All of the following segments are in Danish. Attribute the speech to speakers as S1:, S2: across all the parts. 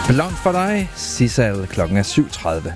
S1: Blond for dig, Sissal. Klokken er 7:30.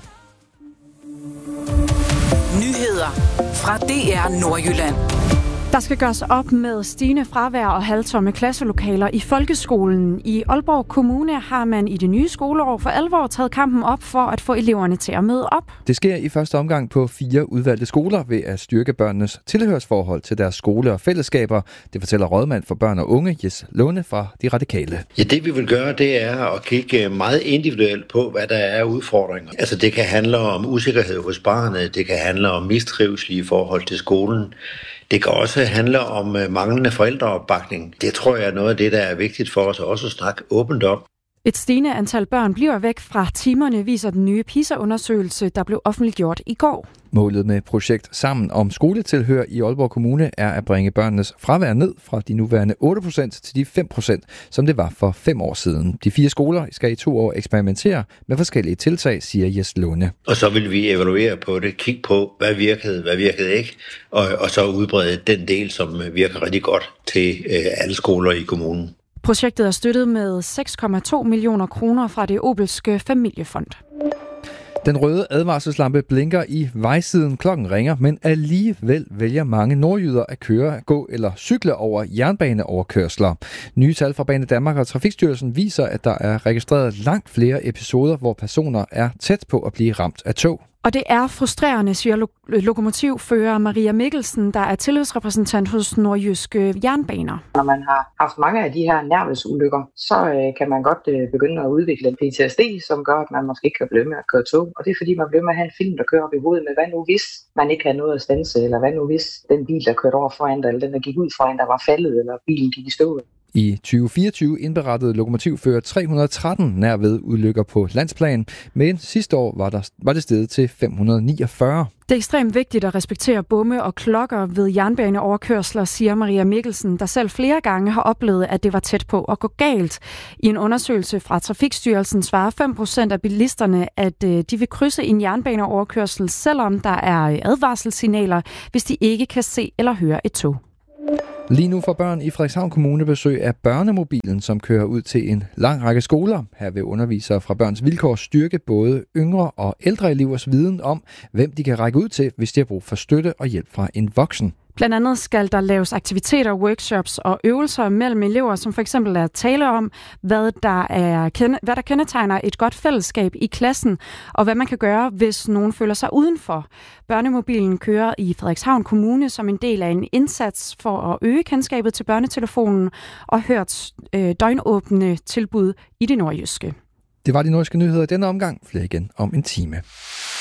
S2: Nyheder fra DR Nordjylland.
S3: Der skal gøres op med stigende fravær og halvtomme klasselokaler i folkeskolen. I Aalborg Kommune har man i det nye skoleår for alvor taget kampen op for at få eleverne til at møde op.
S1: Det sker i første omgang på 4 udvalgte skoler ved at styrke børnenes tilhørsforhold til deres skole og fællesskaber. Det fortæller rådmand for børn og unge, Jes Lunde fra De Radikale.
S4: Ja, det vi vil gøre, det er at kigge meget individuelt på, hvad der er udfordringer. Altså det kan handle om usikkerhed hos barnet, det kan handle om mistrivsel i forhold til skolen. Det kan også handle om manglende forældreopbakning. Det tror jeg er noget af det, der er vigtigt for os også at snakke åbent om.
S3: Et stigende antal børn bliver væk fra timerne, viser den nye PISA-undersøgelse, der blev offentliggjort i går.
S1: Målet med projekt Sammen om skoletilhør i Aalborg Kommune er at bringe børnenes fravær ned fra de nuværende 8% til de 5%, som det var for 5 år siden. De 4 skoler skal i 2 år eksperimentere med forskellige tiltag, siger Jes Lunde.
S4: Og så vil vi evaluere på det, kigge på, hvad virkede ikke, og så udbrede den del, som virker rigtig godt til alle skoler i kommunen.
S3: Projektet er støttet med 6,2 millioner kroner fra det Obelske Familiefond.
S1: Den røde advarselslampe blinker i vejsiden, klokken ringer, men alligevel vælger mange nordjyder at køre, gå eller cykle over jernbaneoverkørsler. Nye tal fra Banedanmark og Trafikstyrelsen viser, at der er registreret langt flere episoder, hvor personer er tæt på at blive ramt af tog.
S3: Og det er frustrerende, siger lokomotivfører Maria Mikkelsen, der er tillidsrepræsentant hos Nordjyske Jernbaner.
S5: Når man har haft mange af de her nervesulykker, så kan man godt begynde at udvikle en PTSD, som gør, at man måske ikke kan blive med at køre tog. Og det er fordi, man bliver med at have en film, der kører op i hovedet med, hvad nu hvis man ikke havde noget at standse, eller hvad nu hvis den bil, der kørte over foran dig, eller den, der gik ud foran dig, var faldet, eller bilen gik i stå.
S1: I 2024 indberettede lokomotivfører 313 nærved ulykker på landsplan, men sidste år var det steget til 549.
S3: Det er ekstremt vigtigt at respektere bomme og klokker ved jernbaneoverkørsler, siger Maria Mikkelsen, der selv flere gange har oplevet, at det var tæt på at gå galt. I en undersøgelse fra Trafikstyrelsen svarer 5% af bilisterne, at de vil krydse en jernbaneoverkørsel, selvom der er advarselssignaler, hvis de ikke kan se eller høre et tog.
S1: Lige nu får børn i Frederikshavn Kommune besøg af børnemobilen, som kører ud til en lang række skoler. Her vil undervisere fra Børns Vilkår styrke både yngre og ældre elevers viden om, hvem de kan række ud til, hvis de har brug for støtte og hjælp fra en voksen. Blandt andet skal der laves aktiviteter, workshops og øvelser mellem elever, som for eksempel er tale om, hvad der kendetegner et godt fællesskab i klassen, og hvad man kan gøre, hvis nogen føler sig udenfor. Børnemobilen kører i Frederikshavn Kommune som en del af en indsats for at øge kendskabet til børnetelefonen og hørt døgnåbne tilbud i det nordjyske. Det var de nordjyske nyheder denne omgang. Flere igen om en time.